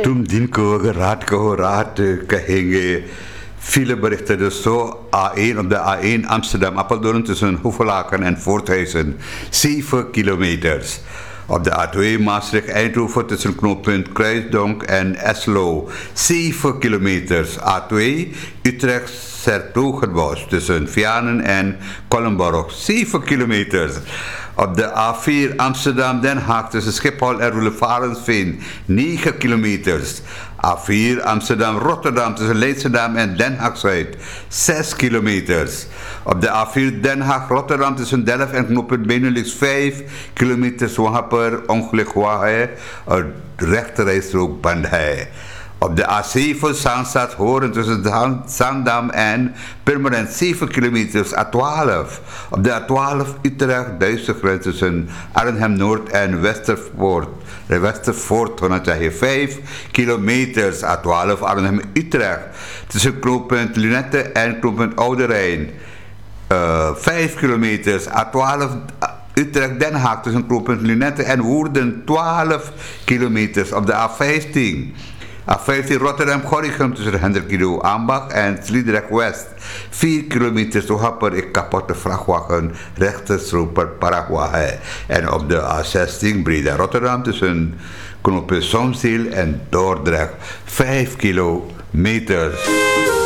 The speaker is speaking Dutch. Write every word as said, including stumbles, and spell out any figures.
तुम दिन को अगर रात कहो रात कहेंगे. Fileberichten dus zo. A één op de A één Amsterdam-Apeldoorn tussen Hoevelaken en Voorthuizen. zeven kilometers. Op de A twee Maastricht-Eindhoven tussen knooppunt Kruisdonk en Eslo. zeven kilometers. A twee Utrecht-Sertogenbosch tussen Vianen en Kollenborg. zeven kilometers. Op de A vier Amsterdam-Den Haag tussen Schiphol en Roelevarensveen. negen kilometers. A vier Amsterdam-Rotterdam tussen Leidschendam en Den Haag-Zuid. zes kilometers. Op de A vier Den Haag-Rotterdam tussen Delft en knooppunt Benelux. vijf kilometers. Wahaper, ongeluk Wahe, rechterrijstrook Bandai. Op de A zeven Zaanstad-Horen tussen Zaandam en Purmerend. zeven kilometers. A twaalf. Op de A twaalf Utrecht-Duitse grens tussen Arnhem-Noord en Westervoort. Westervoort, dan zeg je vijf kilometers. A twaalf Arnhem-Utrecht tussen knooppunt Lunette en knooppunt Oude Rijn. Uh, vijf kilometers. A twaalf Utrecht-Den Haag tussen knooppunt Lunette en Woerden. twaalf kilometers. Op de A vijftien. A vijftien Rotterdam-Gorinchem tussen Hendrikido Ambach en Sliedrecht West. vier kilometer zo happer ik kapotte vrachtwagen rechterstroper Paraguay. En op de A zestien Breda-Rotterdam tussen knooppunt Zonzeel en Dordrecht. vijf kilometer.